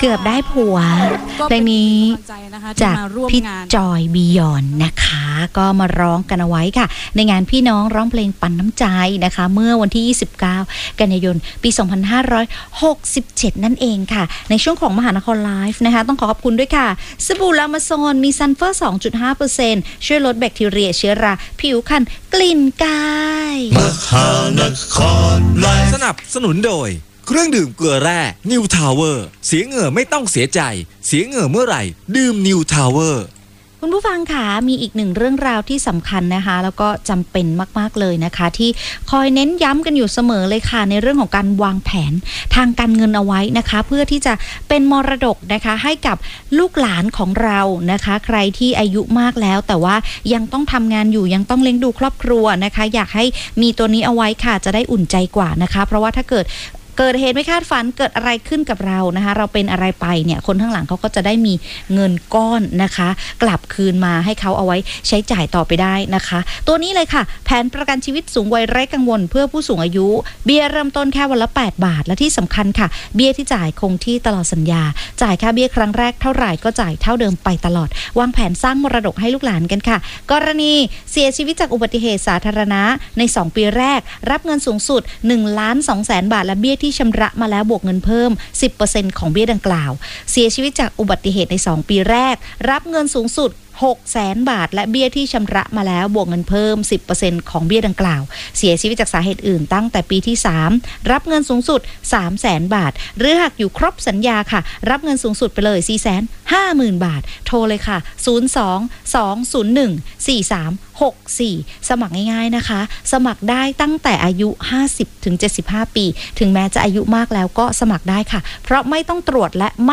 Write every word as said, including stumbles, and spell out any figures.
เกือบได้ผัวเพลงนี้จากพี่จอยบียอนนะคะก็มาร้องกันเอาไว้ค่ะในงานพี่น้องร้องเพลงปันน้ำใจนะคะเมื่อวันที่ยี่สิบเก้ากันยายนปีสองพันห้าร้อยหกสิบเจ็ดนั่นเองค่ะในช่วงของมหานครไลฟ์นะคะต้องขอขอบคุณด้วยค่ะสบู่ลามาโซนมีซัลเฟอร์ สองจุดห้าเปอร์เซ็นต์ ช่วยลดแบคทีเรียเชื้อราผิวคันกลิ่นกายมหานครไลฟ์สนับสนุนโดยเครื่องดื่มเกลือแร่นิวทาวเวอร์เสียเหงื่อไม่ต้องเสียใจเสียเหงื่อเมื่อไหร่ดื่มนิวทาวเวอร์คุณผู้ฟังค่ะมีอีกหนึ่งเรื่องราวที่สำคัญนะคะแล้วก็จำเป็นมากๆเลยนะคะที่คอยเน้นย้ำกันอยู่เสมอเลยค่ะในเรื่องของการวางแผนทางการเงินเอาไว้นะคะเพื่อที่จะเป็นมรดกนะคะให้กับลูกหลานของเรานะคะใครที่อายุมากแล้วแต่ว่ายังต้องทำงานอยู่ยังต้องเลี้ยงดูครอบครัวนะคะอยากให้มีตัวนี้เอาไว้ค่ะจะได้อุ่นใจกว่านะคะเพราะว่าถ้าเกิดเกิดเหตุไม่คาดฝันเกิดอะไรขึ้นกับเรานะคะเราเป็นอะไรไปเนี่ยคนข้างหลังเขาก็จะได้มีเงินก้อนนะคะกลับคืนมาให้เขาเอาไว้ใช้จ่ายต่อไปได้นะคะตัวนี้เลยค่ะแผนประกันชีวิตสูงวัยไร้กังวลเพื่อผู้สูงอายุเบี้ยเริ่มต้นแค่วันละแปดบาทและที่สำคัญค่ะเบี้ยที่จ่ายคงที่ตลอดสัญญาจ่ายค่าเบี้ยครั้งแรกเท่าไหร่ก็จ่ายเท่าเดิมไปตลอดวางแผนสร้างมรดกให้ลูกหลานกันค่ะกรณีเสียชีวิตจากอุบัติเหตุสาธารณะในสองปีแรกรับเงินสูงสุด หนึ่งล้านสองแสน บาทและเบี้ยที่ชำระมาแล้วบวกเงินเพิ่ม สิบเปอร์เซ็นต์ ของเบี้ยดังกล่าวเสียชีวิตจากอุบัติเหตุในสองปีแรกรับเงินสูงสุดหกแสน บาทและเบี้ยที่ชำระมาแล้วบวกเงินเพิ่ม สิบเปอร์เซ็นต์ ของเบี้ยดังกล่าวเสียชีวิตจากสาเหตุอื่นตั้งแต่ปีที่สามรับเงินสูงสุด สามแสน บาทหรือหากอยู่ครบสัญญาค่ะรับเงินสูงสุดไปเลย สี่แสนห้าหมื่น บาทโทรเลยค่ะศูนย์ สอง สอง ศูนย์ หนึ่ง สี่ สาม หก สี่สมัครง่ายๆนะคะสมัครได้ตั้งแต่อายุ ห้าสิบถึงเจ็ดสิบห้า ปีถึงแม้จะอายุมากแล้วก็สมัครได้ค่ะเพราะไม่ต้องตรวจและ